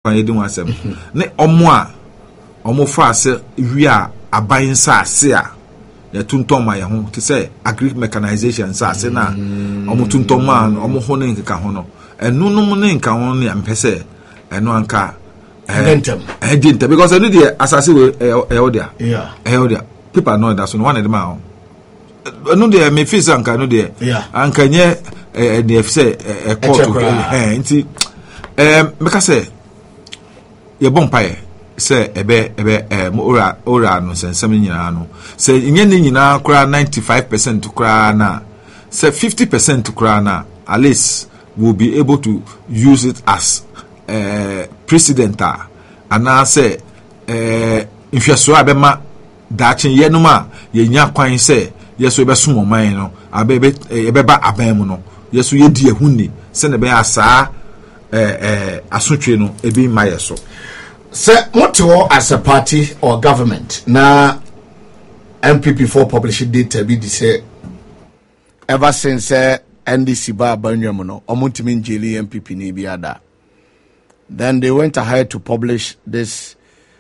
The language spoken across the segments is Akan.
yedi wasem ne omo a omo fa ase wi a aban sa ase a ya tuntom ma ye ho te say agri mechanization sa ase na omo tuntom ma omo ho ne nka ho no enu no ne nka ho ne ampese enu anka Dentam because I know the assassin Eodia. Yeah. Eodia. People know that so one of them are. No the me face anka no the. Yeah. Anka nye the say court. Nti make say ye bonpae say ebe ora no sensem nyina no. Say nye ni nyina kura 95% kura na. Say 50% kura na at least will be able to use it as president and I say if you so abema dachi yenuma ye nya kwan say yeso be sumo man no abebe ebeba aban mu no yeso ye di ehuni se ne be asa asotwe no ebi ma yeso say moto as a party or government na MPP4 published data be the say ever since NDC ba banwam no omuntimi njeli MPP ni biada. Then they went ahead to publish this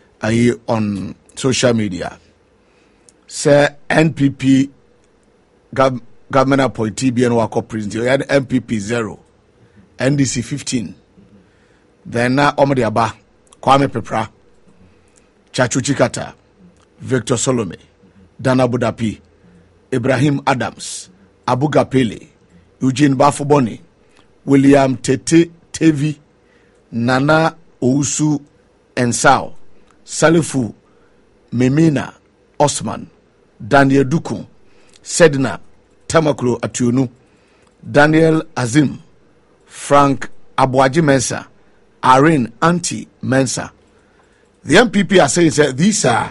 on social media. Say NPP government appointee BN Wako president. You had MPP 0, NDC 15. Then now Omadi Aba, Kwame Pepra, Chachu Chikata, Victor Solome, Dana Budapi, Ibrahim Adams, Abu Gapele, Eugene Bafoboni, William Tete Tevi, Nana Ousu Ensao, Salifu Memina Osman, Daniel Dukun, Sedna Tamakro Ationu, Daniel Azim, Frank Abuaji Mensa, Irene Anti Mensa. The MPP are saying that these are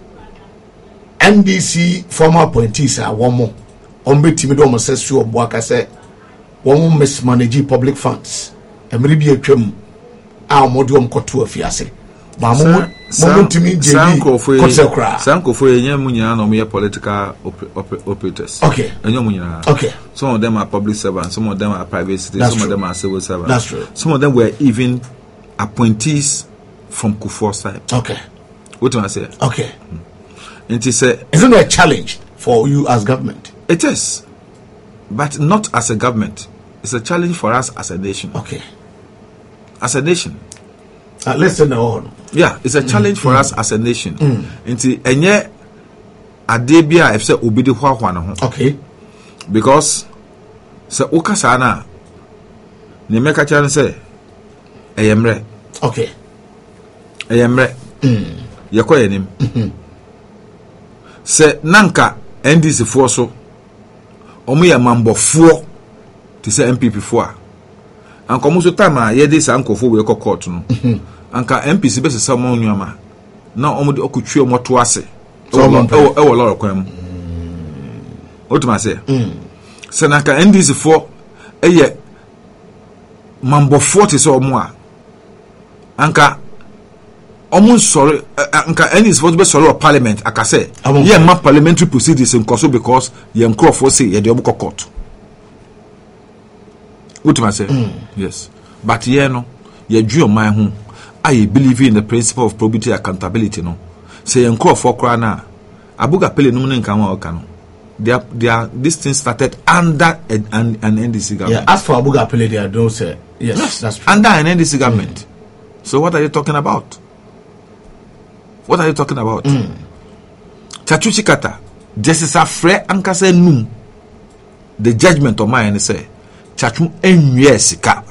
NDC former appointees are one more. Ombe timido mosesu obuaka say one more mismanage public funds. Emri bi atwam a modum koto afiase. Ba mo timi jebi kosekra. Sankofo yenye munyana no me political operators. Okay. Enye munyana. Okay. Some of them are public servants, some of them are private citizens, some of them are civil servants. That's true. Some of them were even appointees from Kufuor side. Okay. What do I say? Okay. And isn't it a challenge for you as government? It is, but not as a government. It's a challenge for us as a nation. Okay. As a nation. Listen on. Yeah, it's a challenge for us as a nation. Nti enye adebia if say obidi hwa no ho. Okay. Because say ukasa na ne meka chan say eyemre. Okay. Eyemre. Yakoye nim. Say nanka NDC for so omo ya mambofo to say MPP for anka omo so time a ye dey sankofo we ko court no anka MPC be se mo nyama na omo de okutwe omo to ase e wo loro kwam otuma say say nanka NDC for eye mambofo to say omo a anka omo sorry anka any is supposed to be sorry of parliament akase ye ma parliamentary proceedings in koso because ye nkrofo say ye de omo court what am I say yes but ye no ye dwu man ho I believe in the principle of probity accountability no say ye nkrofo kra na abuga pele no ne nkan wa oka no they are this thing started under an NDC government. Yeah, as for abuga pele they don't say yes that's true. Under an NDC government. So what are you talking about? What are you talking about? Chachu Chikata, Justice Afre Ankase Num. The judgment of mine say, Chachu Enyesika.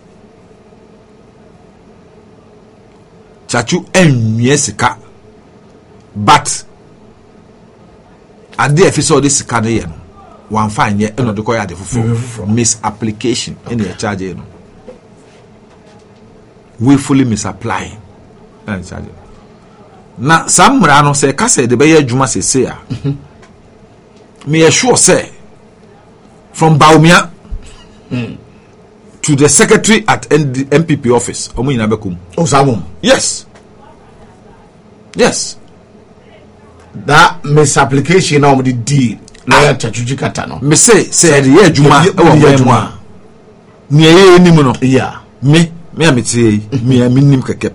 Chachu Enyesika. But, at the officer of this Canadian, one fine yet, and the Koya de misapplication in the charge. Willfully misapplying. And charge. Na samra no se ka se de be adwuma sese a me sure say from Baumia to the secretary at MPP office omo nyina bekum yes that misapplication now the deal lawyer Chachuji Kata no me say de adwuma e wo mu a me ye enim no yeah me ametie me nim keke